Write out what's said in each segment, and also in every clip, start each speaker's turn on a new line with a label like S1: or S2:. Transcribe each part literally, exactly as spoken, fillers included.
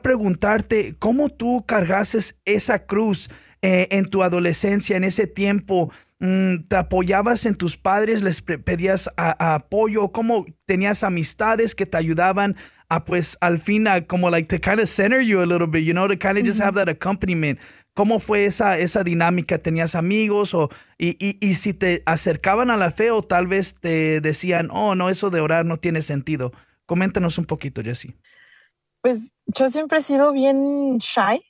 S1: preguntarte cómo tú cargaste esa cruz eh, en tu adolescencia, en ese tiempo. Mm, ¿Te apoyabas en tus padres? ¿Les pe- pedías a- a apoyo? ¿Cómo tenías amistades que te ayudaban a, pues, al fin, a, como, like, to kind of center you a little bit, you know, to kind of just have
S2: Ujú.
S1: that accompaniment? ¿Cómo fue esa, esa dinámica? ¿Tenías amigos? O, y, y, y si te acercaban a la fe o tal vez te decían, oh, no, eso de orar no tiene sentido. Coméntanos un poquito, Jesse.
S2: Pues yo siempre he sido bien shy.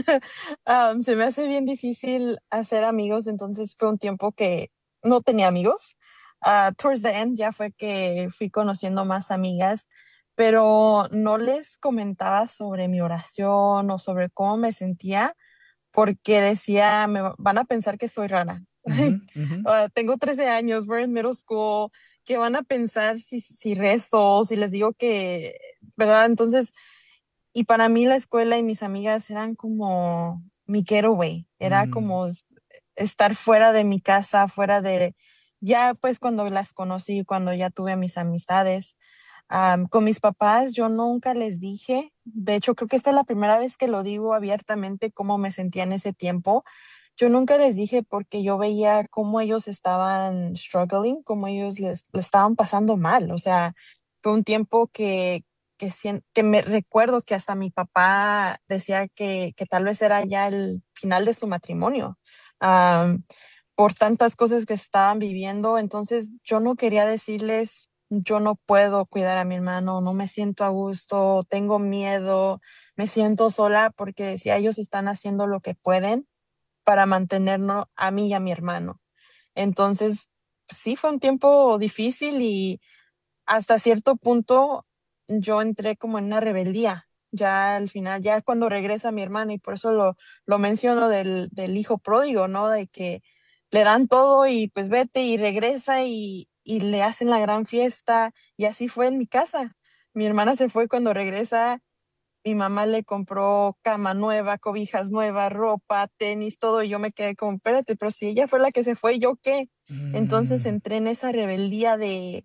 S2: Um, se me hace bien difícil hacer amigos, entonces fue un tiempo que no tenía amigos. Ah, towards the end ya fue que fui conociendo más amigas, pero no les comentaba sobre mi oración o sobre cómo me sentía porque decía, me va- van a pensar que soy rara.
S1: Ujú, ujú.
S2: Ah, tengo trece años, we're in middle school, ¿qué van a pensar si, si rezo, si les digo que, ¿verdad? Entonces, y para mí la escuela y mis amigas eran como mi getaway, era
S1: Mm,
S2: como es- estar fuera de mi casa, fuera de, ya pues cuando las conocí, cuando ya tuve mis amistades. Am, con mis papás yo nunca les dije, de hecho creo que esta es la primera vez que lo digo abiertamente cómo me sentía en ese tiempo. Yo nunca les dije porque yo veía cómo ellos estaban struggling, cómo ellos les, le estaban pasando mal. O sea, fue un tiempo que, que, sien- que me recuerdo que hasta mi papá decía que, que tal vez era ya el final de su matrimonio, am, por tantas cosas que estaban viviendo. Entonces yo no quería decirles, yo no puedo cuidar a mi hermano, no me siento a gusto, tengo miedo, me siento sola porque decía, ellos están haciendo lo que pueden para mantenernos a mí y a mi hermano. Entonces, sí fue un tiempo difícil y hasta cierto punto yo entré como en una rebeldía. Ya al final, ya cuando regresa mi hermana, y por eso lo, lo menciono del, del hijo pródigo, ¿no? De que le dan todo y pues vete y regresa y, y le hacen la gran fiesta. Y así fue en mi casa. Mi hermana se fue cuando regresa, mi mamá le compró cama nueva, cobijas nuevas, ropa, tenis, todo, y yo me quedé como, espérate, pero si ella fue la que se fue, ¿yo qué? Entonces
S1: mm.
S2: entré en esa rebeldía de,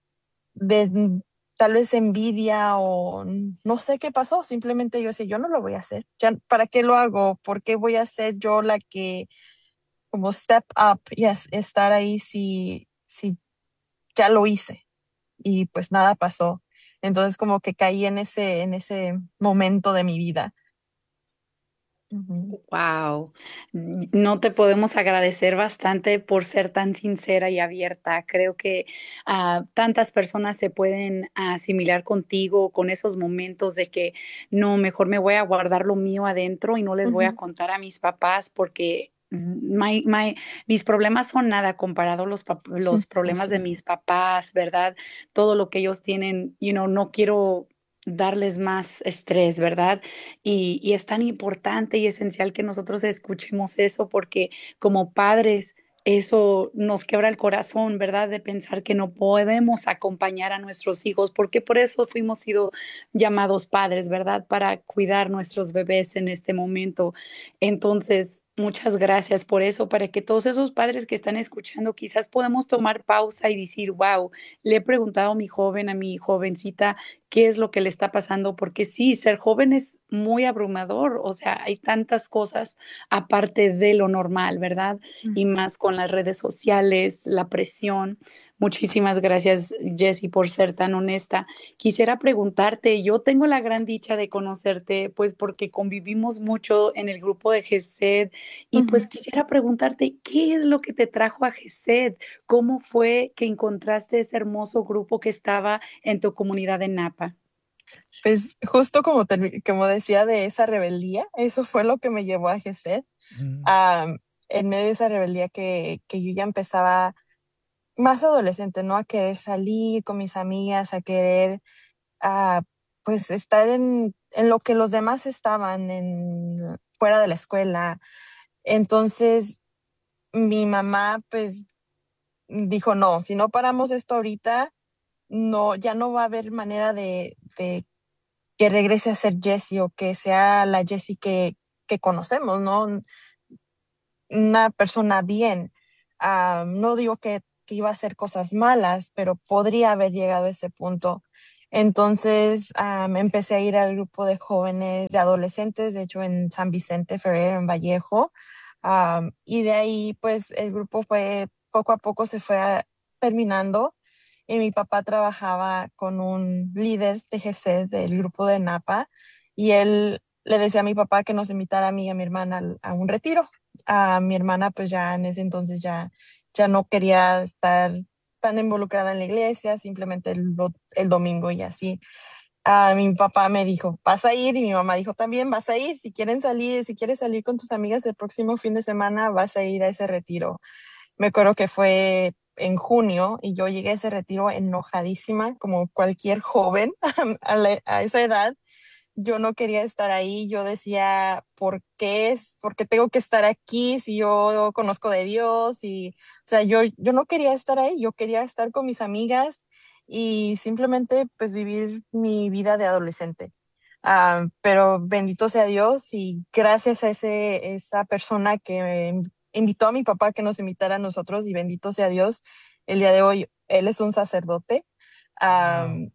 S2: de mm, tal vez envidia o n- no sé qué pasó, simplemente yo decía, yo no lo voy a hacer, ya, ¿para qué lo hago? ¿Por qué voy a ser yo la que como step up y as- estar ahí si, si ya lo hice? Y pues nada pasó. Entonces como que caí en ese, en ese momento de mi vida. Ujú.
S3: Wow, no te podemos agradecer bastante por ser tan sincera y abierta. Creo que ah, tantas personas se pueden asimilar contigo con esos momentos de que no, mejor me voy a guardar lo mío adentro y no les voy a
S2: Ujú.
S3: contar a mis papás porque my- my- mis problemas son nada comparado a los, pap-
S2: Mm,
S3: los problemas de
S2: así.
S3: mis papás, ¿verdad? Todo lo que ellos tienen, you know, no quiero darles más estrés, ¿verdad? Y, y es tan importante y esencial que nosotros escuchemos eso porque como padres eso nos quebra el corazón, ¿verdad? De pensar que no podemos acompañar a nuestros hijos, porque por eso fuimos sido llamados padres, ¿verdad? Para cuidar nuestros bebés en este momento. Entonces, muchas gracias por eso, para que todos esos padres que están escuchando quizás podamos tomar pausa y decir, wow, le he preguntado a mi joven, a mi jovencita, qué es lo que le está pasando, porque sí, ser joven es muy abrumador, o sea, hay tantas cosas aparte de lo normal, ¿verdad? Y más con las redes sociales, la presión. Muchísimas gracias, Jessie, por ser tan honesta. Quisiera preguntarte, yo tengo la gran dicha de conocerte, pues porque convivimos mucho en el grupo de GESED, y
S2: Ujú.
S3: pues quisiera preguntarte, ¿qué es lo que te trajo a GESED? ¿Cómo fue que encontraste ese hermoso grupo que estaba en tu comunidad de Napa?
S2: Pues justo como, termi- como decía de esa rebeldía, eso fue lo que me llevó a Gesed.
S1: Mm,
S2: Am, en medio de esa rebeldía que, que yo ya empezaba más adolescente, ¿no? A querer salir con mis amigas, a querer ah, pues estar en, en lo que los demás estaban, en, fuera de la escuela. Entonces mi mamá pues dijo, no, si no paramos esto ahorita, no, ya no va a haber manera de, de que regrese a ser Jessie o que sea la Jessie que, que conocemos, ¿no? Una persona bien. Ah, no digo que, que iba a hacer cosas malas, pero podría haber llegado a ese punto. Entonces, am, empecé a ir al grupo de jóvenes, de adolescentes, de hecho en San Vicente Ferrer, en Vallejo. Am, y de ahí, pues el grupo fue, poco a poco se fue a- terminando. Y mi papá trabajaba con un líder de G C del grupo de Napa. Y él le decía a mi papá que nos invitara a mí y a mi hermana al- a un retiro. A mi hermana, pues ya en ese entonces ya, ya no quería estar tan involucrada en la iglesia, simplemente el, do- el domingo y así. Ah, mi papá me dijo, vas a ir, y mi mamá dijo también, vas a ir, si quieren salir, si quieres salir con tus amigas el próximo fin de semana, vas a ir a ese retiro. Me acuerdo que fue en junio y yo llegué a ese retiro enojadísima, como cualquier joven a, la- a esa edad. Yo no quería estar ahí, yo decía, ¿por qué es? ¿Por qué tengo que estar aquí si yo conozco de Dios? Y, o sea, yo, yo no quería estar ahí, yo quería estar con mis amigas y simplemente pues vivir mi vida de adolescente. Ah, pero bendito sea Dios y gracias a ese, esa persona que me invitó a mi papá que nos invitara a nosotros y bendito sea Dios, el día de hoy él es un sacerdote. Ah,
S1: Wow.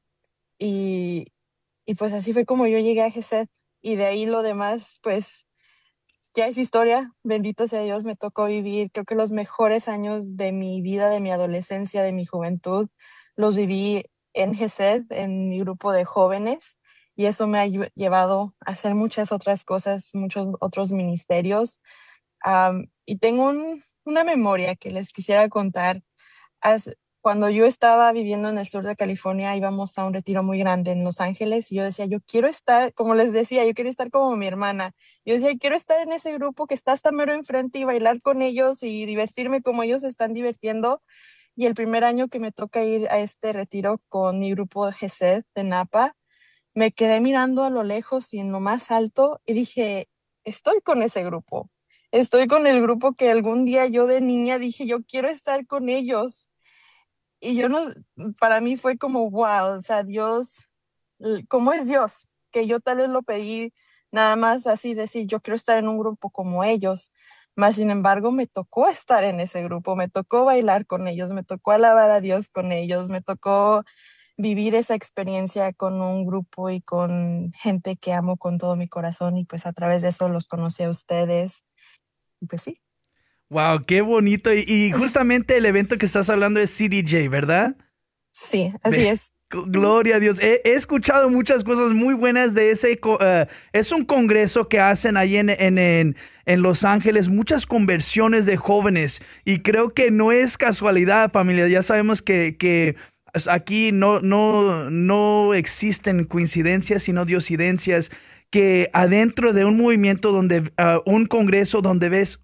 S2: y, y pues así fue como yo llegué a G E S E T y de ahí lo demás, pues ya es historia. Bendito sea Dios, me tocó vivir, creo que los mejores años de mi vida, de mi adolescencia, de mi juventud, los viví en G E S E T, en mi grupo de jóvenes, y eso me ha lle- llevado a hacer muchas otras cosas, muchos otros ministerios. Am, y tengo un- una memoria que les quisiera contar. As- Cuando yo estaba viviendo en el sur de California, íbamos a un retiro muy grande en Los Ángeles y yo decía, yo quiero estar, como les decía, yo quiero estar como mi hermana. Yo decía, quiero estar en ese grupo que está hasta mero enfrente y bailar con ellos y divertirme como ellos se están divirtiendo. Y el primer año que me toca ir a este retiro con mi grupo de G E S E T de Napa, me quedé mirando a lo lejos y en lo más alto y dije, estoy con ese grupo. Estoy con el grupo que algún día yo de niña dije, yo quiero estar con ellos. Y yo no, para mí fue como, wow, o sea, Dios, l- ¿cómo es Dios? Que yo tal vez lo pedí nada más así, decir, yo quiero estar en un grupo como ellos. Más sin embargo, me tocó estar en ese grupo, me tocó bailar con ellos, me tocó alabar a Dios con ellos, me tocó vivir esa experiencia con un grupo y con gente que amo con todo mi corazón y pues a través de eso los conocí a ustedes. Y pues sí,
S1: Wow, qué bonito. Y, y justamente el evento que estás hablando es C D J, ¿verdad?
S2: sí,
S1: Ve,
S2: así es.
S1: gloria a Dios. He, he escuchado muchas cosas muy buenas de ese. co- eh, es un congreso que hacen ahí en, en, en, en Los Ángeles, muchas conversiones de jóvenes. Y creo que no es casualidad, familia. Ya sabemos que, que pues, aquí no, no, no existen coincidencias, sino diosidencias. Que adentro de un movimiento donde, ah, un congreso donde ves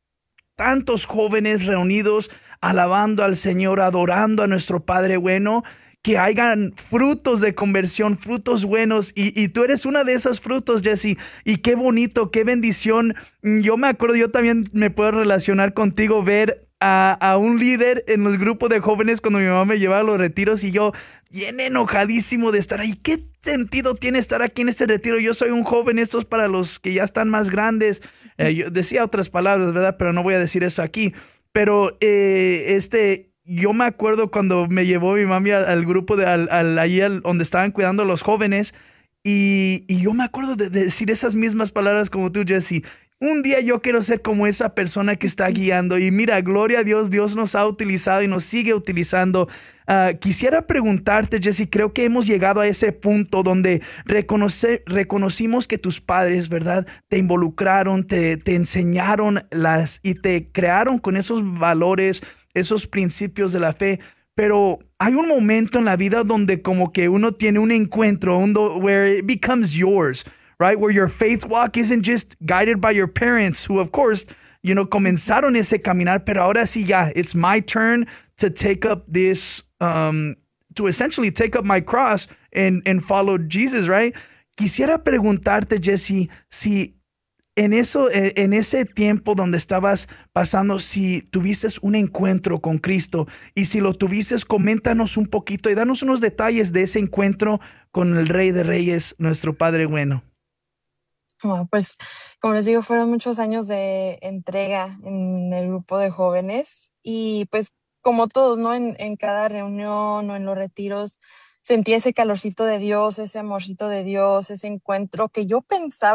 S1: tantos jóvenes reunidos alabando al Señor, adorando a nuestro Padre bueno, que hayan frutos de conversión, frutos buenos, y, y tú eres una de esos frutos, Jesse, y qué bonito, qué bendición. Mm, Yo me acuerdo, yo también me puedo relacionar contigo, ver a, a un líder en los grupos de jóvenes cuando mi mamá me llevaba a los retiros y yo bien enojadísimo de estar ahí. ¿Qué sentido tiene estar aquí en este retiro? Yo soy un joven, esto es para los que ya están más grandes. Eh, yo decía otras palabras, ¿verdad? Pero no voy a decir eso aquí. Pero eh, este, yo me acuerdo cuando me llevó mi mami al, al grupo de al, al- ahí al- donde estaban cuidando a los jóvenes y, y yo me acuerdo de, de decir esas mismas palabras como tú, Jesse. Un día yo quiero ser como esa persona que está guiando y mira, gloria a Dios, Dios nos ha utilizado y nos sigue utilizando. Ah, quisiera preguntarte, Jesse, creo que hemos llegado a ese punto donde reconoce- reconocimos que tus padres, ¿verdad? Te involucraron, te, te enseñaron las y te crearon con esos valores, esos principios de la fe. Pero hay un momento en la vida donde como que uno tiene un encuentro, un do- where it becomes yours, right? Where your faith walk isn't just guided by your parents, who of course, you know, comenzaron ese caminar, pero ahora sí ya, it's my turn to take up this, um, to essentially take up my cross and, and follow Jesus, right? Quisiera preguntarte, Jesse, si en eso, eh, en ese tiempo donde estabas pasando, si tuviste un encuentro con Cristo y si lo tuviste, coméntanos un poquito y danos unos detalles de ese encuentro con el Rey de Reyes, nuestro Padre bueno.
S2: Bueno, pues como les digo, fueron muchos años de entrega en el grupo de jóvenes y pues como todos, ¿no? En, en cada reunión o en los retiros sentía ese calorcito de Dios, ese amorcito de Dios, ese encuentro que yo pensaba